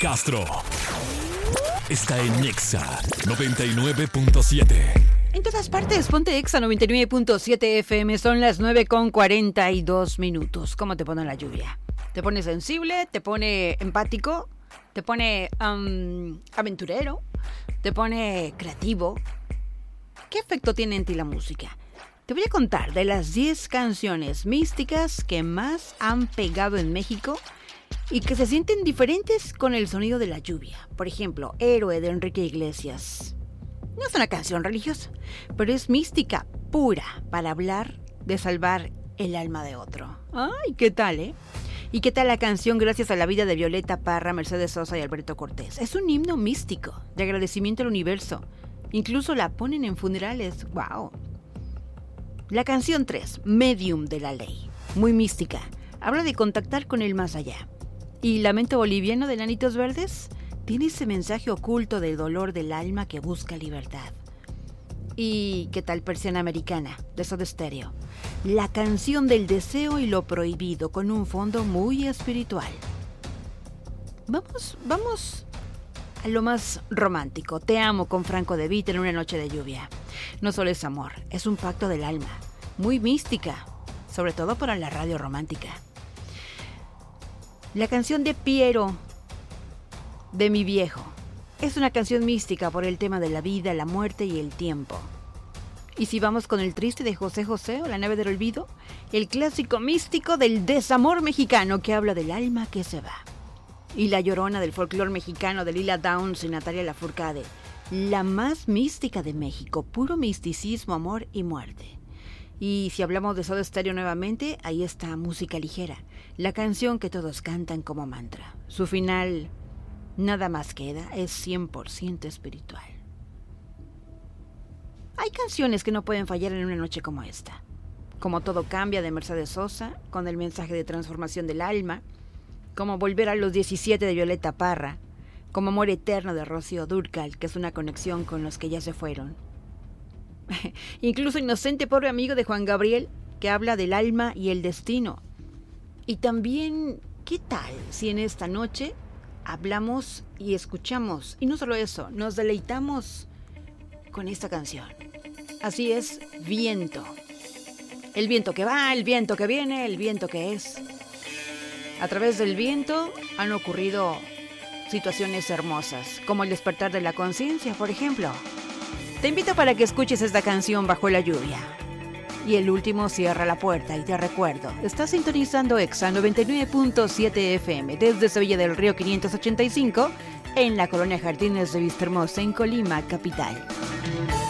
Castro está en Exa 99.7. En todas partes, ponte Exa 99.7 FM. Son las 9:42. ¿Cómo te pone la lluvia? ¿Te pone sensible? ¿Te pone empático? ¿Te pone aventurero? ¿Te pone creativo? ¿Qué efecto tiene en ti la música? Te voy a contar de las 10 canciones místicas que más han pegado en México y que se sienten diferentes con el sonido de la lluvia. Por ejemplo, Héroe de Enrique Iglesias. No es una canción religiosa, pero es mística pura para hablar de salvar el alma de otro. ¡Ay, qué tal, eh! ¿Y qué tal la canción Gracias a la vida de Violeta Parra, Mercedes Sosa y Alberto Cortés? Es un himno místico de agradecimiento al universo. Incluso la ponen en funerales. ¡Wow! La canción 3, Medium de la Ley. Muy mística. Habla de contactar con el más allá. ¿Y Lamento Boliviano de Enanitos Verdes? Tiene ese mensaje oculto del dolor del alma que busca libertad. ¿Y qué tal Persiana Americana de Soda Stereo? La canción del deseo y lo prohibido con un fondo muy espiritual. Vamos a lo más romántico. Te amo con Franco De Vita en una noche de lluvia. No solo es amor, es un pacto del alma. Muy mística, sobre todo para la radio romántica. La canción de Piero, de Mi Viejo, es una canción mística por el tema de la vida, la muerte y el tiempo. Y si vamos con el triste de José José o La Nave del Olvido, el clásico místico del desamor mexicano que habla del alma que se va. Y La Llorona del folclore mexicano de Lila Downs y Natalia Lafourcade, la más mística de México, puro misticismo, amor y muerte. Y si hablamos de Soda Stereo nuevamente, ahí está Música Ligera, la canción que todos cantan como mantra. Su final, Nada más queda, es 100% espiritual. Hay canciones que no pueden fallar en una noche como esta. Como Todo Cambia de Mercedes Sosa, con el mensaje de transformación del alma. Como Volver a los 17 de Violeta Parra. Como Amor Eterno de Rocío Dúrcal, que es una conexión con los que ya se fueron. Incluso Inocente Pobre Amigo de Juan Gabriel, que habla del alma y el destino. Y también, ¿qué tal si en esta noche hablamos y escuchamos? Y no solo eso, nos deleitamos con esta canción. Así es, Viento. El viento que va, el viento que viene, el viento que es. A través del viento han ocurrido situaciones hermosas, como el despertar de la conciencia, por ejemplo. Te invito para que escuches esta canción bajo la lluvia. Y el último, Cierra la puerta y te recuerdo. Estás sintonizando Exa 99.7 FM desde Sevilla del Río 585 en la colonia Jardines de Vistahermosa en Colima, capital.